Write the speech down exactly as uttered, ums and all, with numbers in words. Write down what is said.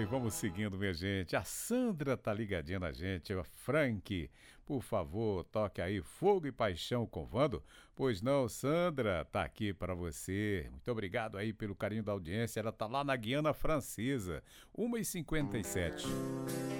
vamos seguindo, minha gente. A Sandra tá ligadinha na gente. O Frank, por favor, toque aí Fogo e Paixão com Vando. Pois não, Sandra, tá aqui para você. Muito obrigado aí pelo carinho da audiência. Ela tá lá na Guiana Francesa, uma e cinquenta e sete.